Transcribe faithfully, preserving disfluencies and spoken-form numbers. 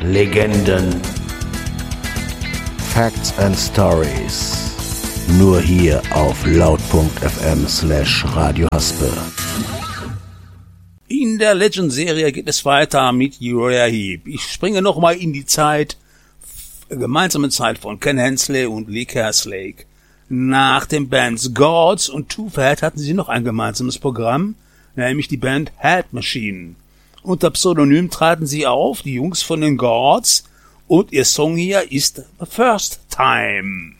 Legenden. Facts and Stories. Nur hier auf laut.fm slash Radio Haspe. In der Legend-Serie geht es weiter mit Uriah Heep. Ich springe nochmal in die Zeit, gemeinsame Zeit von Ken Hensley und Lee Kerslake. Nach den Bands Gods und Too Fat hatten sie noch ein gemeinsames Programm, nämlich die Band Head Machine. Unter Pseudonym traten sie auf, die Jungs von den Gods, und ihr Song hier ist The First Time.